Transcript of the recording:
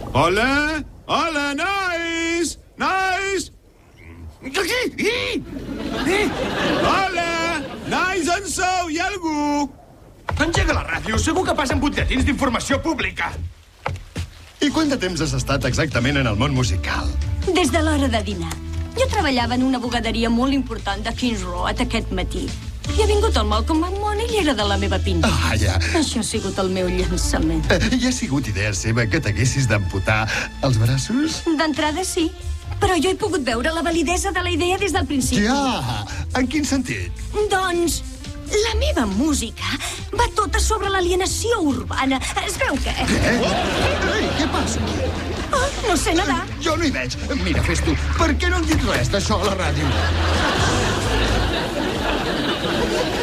Hola? Hola, nois! Nois! Hola! Nois, on sou? Hi ha algú? Engega la ràdio, segur que passen butlletins d'informació pública. I quant de temps has estat exactament en el món musical? Des de l'hora de dinar. Jo treballava en una bugaderia molt important de Kings Road aquest matí. I ha vingut el Malcolm McMahon i era de la meva pinta. Ah, ja. Això ha sigut el meu llançament. I ha sigut idea seva que t'haguessis d'amputar els braços? D'entrada, sí. Però jo he pogut veure la validesa de la idea des del principi. Ja! En quin sentit? Doncs, la meva música va tota sobre l'alienació urbana. Es veu que... Ei, què passa aquí? Oh, no sé nedar. Jo no hi veig. Mira, fes tu. Per què no han dit res d'això a la ràdio?